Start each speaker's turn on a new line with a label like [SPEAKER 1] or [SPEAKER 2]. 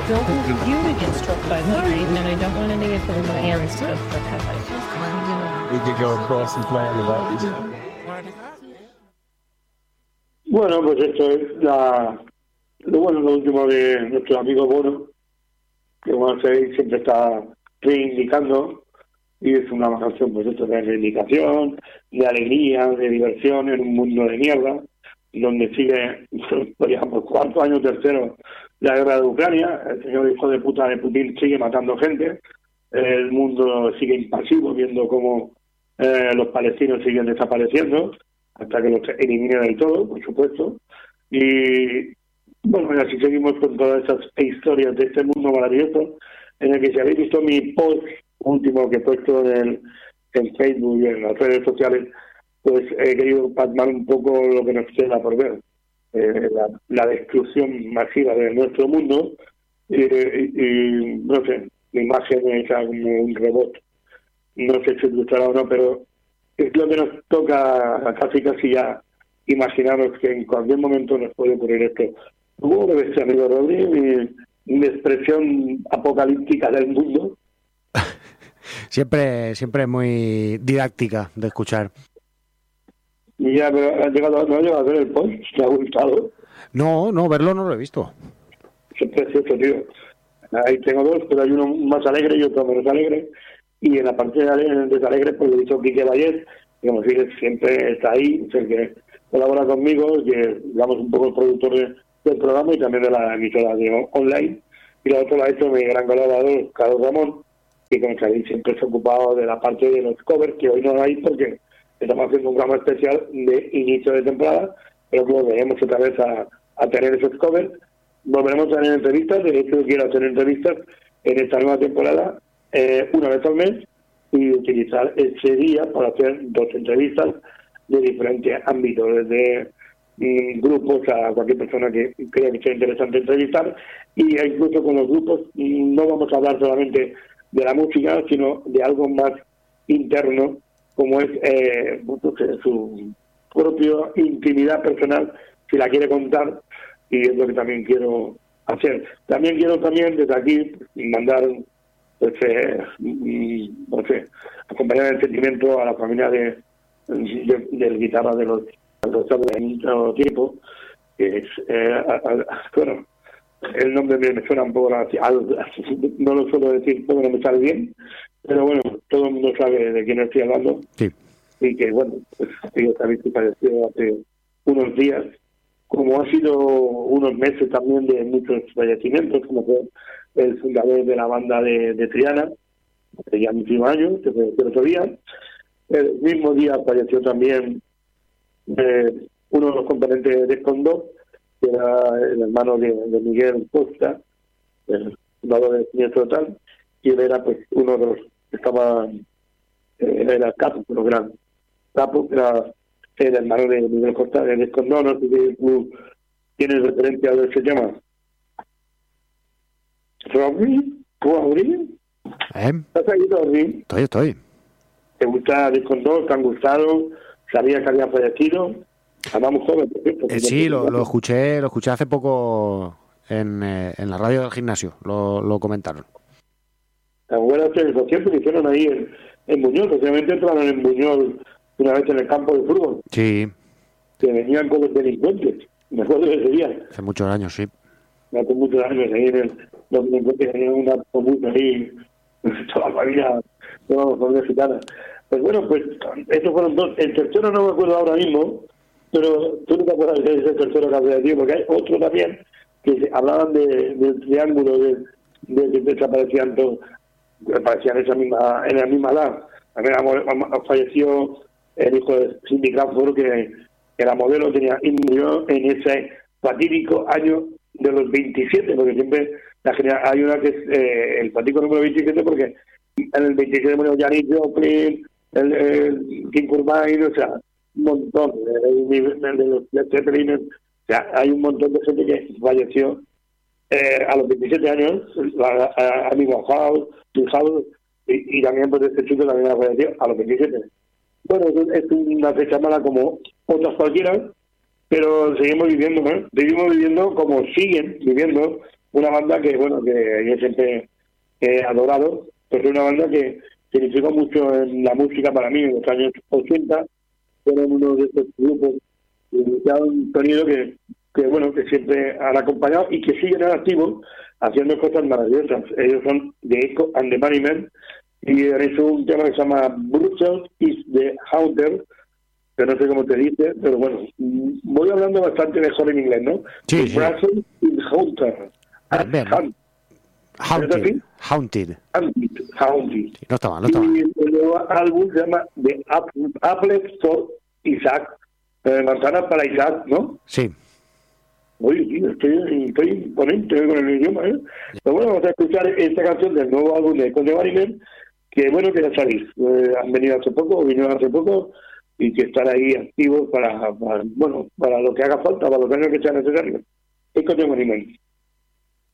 [SPEAKER 1] don't want you to get struck by lightning, and I don't want any of my hands to have lightning.
[SPEAKER 2] We could go across and play on the boat.
[SPEAKER 3] Bueno, pues esto es lo último de nuestro amigo Bono, que como sabéis siempre está reivindicando, y es una canción pues esto de reivindicación, de alegría, de diversión en un mundo de mierda, donde sigue, digamos, cuarto año tercero la guerra de Ucrania. El señor hijo de puta de Putin sigue matando gente, el mundo sigue impasivo viendo cómo los palestinos siguen desapareciendo hasta que los eliminen del todo, por supuesto. Y bueno, y así seguimos con todas esas historias de este mundo maravilloso, en el que si habéis visto mi post último que he puesto en Facebook y en las redes sociales, pues he querido plasmar un poco lo que nos queda por ver. La destrucción masiva de nuestro mundo y no sé, la imagen es como un robot. No sé si gustará o no, pero es lo que nos toca casi ya imaginaros que en cualquier momento nos puede ocurrir esto. ¿Cómo lo ves, amigo Rodri? Mi expresión apocalíptica del mundo.
[SPEAKER 4] Siempre muy didáctica de escuchar.
[SPEAKER 3] Y ya, pero no ha llegado a ver el post, ¿te ha gustado?
[SPEAKER 4] No, verlo no lo he visto.
[SPEAKER 3] Es precioso, tío. Ahí tengo dos, pero hay uno más alegre y otro menos alegre. Y en la parte de desalegre, pues lo hizo Quique Vallés, que como si siempre está ahí, es el que colabora conmigo, que digamos un poco el productor del programa y también de la emisora online. Y la otra la ha hecho mi gran colaborador, Carlos Ramón, que como sabéis siempre se ha ocupado de la parte de los covers, que hoy no hay porque estamos haciendo un programa especial de inicio de temporada, pero que volveremos otra vez a tener esos covers. Volveremos a tener entrevistas, de hecho quiero hacer entrevistas en esta nueva temporada, una vez al mes, y utilizar ese día para hacer 2 entrevistas de diferentes ámbitos, desde grupos a cualquier persona que crea que sea interesante entrevistar, y incluso con los grupos no vamos a hablar solamente de la música, sino de algo más interno, como es su propia intimidad personal, si la quiere contar, y es lo que también quiero hacer. También quiero desde aquí mandar, pues, no sé, acompañar el sentimiento a la familia del guitarra de los de mucho tiempo, que es, bueno, el nombre me suena un poco no lo suelo decir porque no me sale bien, pero bueno, todo el mundo sabe de quién estoy hablando.
[SPEAKER 4] Sí.
[SPEAKER 3] Y que bueno, pues ellos también se falleció hace unos días, como ha sido unos meses también de muchos fallecimientos, como fue el fundador de la banda de Triana, hace ya muchísimos años, que fue el otro día. El mismo día falleció también uno de los componentes de Escondó, que era el hermano de Miguel Costa, el fundador de Siniestro Total, y él era pues uno de los que estaba, era Capo, pero gran Capo, era el hermano de Miguel Costa, de Escondó. No sé si tú tienes referencia de ese tema. ¿Robin? ¿Estás ahí, Robin?
[SPEAKER 4] Estoy.
[SPEAKER 3] ¿Te gusta Escondó? ¿Te han gustado? ¿Sabías que había fallecido? Hablamos joven, por cierto.
[SPEAKER 4] Sí, lo escuché hace poco en la radio del gimnasio, lo comentaron.
[SPEAKER 3] ¿Te acuerdas del concierto que hicieron ahí en Buñol? Obviamente entraron en Buñol una vez en el campo de fútbol.
[SPEAKER 4] Sí.
[SPEAKER 3] Que venían con los delincuentes. Me acuerdo de ese día.
[SPEAKER 4] Hace muchos años, sí.
[SPEAKER 3] Hace muchos años ahí los delincuentes tenían una autobús ahí, toda la familia, toda la familia gitana. Pues bueno, pues estos fueron 2. El tercero no me acuerdo ahora mismo, pero tú no te acuerdas de ese tercero que hablé de ti, porque hay otro también que hablaban del triángulo de que desaparecían todos, aparecían en la misma edad. También falleció el hijo de Cindy Crawford, que era modelo, y murió en ese fatídico año de los 27, porque siempre hay una que es el fatídico número 27, porque en el 27 murió Janis Joplin, el King Curvine, o sea, un montón de los Zeppelin, o sea, hay un montón de gente que falleció a los 27 años, amigo House, y también pues este chico también falleció a los 27. Bueno, es una fecha mala como otras cualquiera, pero seguimos viviendo como siguen viviendo una banda que, bueno, que yo siempre he adorado, pues es una banda que significó mucho en la música para mí en los años 80. Fueron uno de estos grupos que da un sonido que bueno, que siempre han acompañado y que siguen en activo haciendo cosas maravillosas. Ellos son The Echo and the Bunnymen y han hecho un tema que se llama Brussels is the Haunter, que no sé cómo te dice, pero bueno, voy hablando bastante mejor en inglés, ¿no?
[SPEAKER 4] Sí, sí.
[SPEAKER 3] Brussels is the Haunter.
[SPEAKER 4] Bien, ¿no? Haunted.
[SPEAKER 3] Haunted.
[SPEAKER 4] Sí, no está mal, no está mal.
[SPEAKER 3] Y el nuevo álbum se llama The Apples for Isaac, manzanas para Isaac, ¿no?
[SPEAKER 4] Sí.
[SPEAKER 3] Oye, tío, estoy imponente con el idioma, ¿eh? Pero bueno, vamos a escuchar esta canción del nuevo álbum de Conde Bunnymen, que bueno, que ya sabéis, han venido hace poco, vinieron hace poco, y que están ahí activos para lo que haga falta, para lo que sea necesario. Es Conde Bunnymen.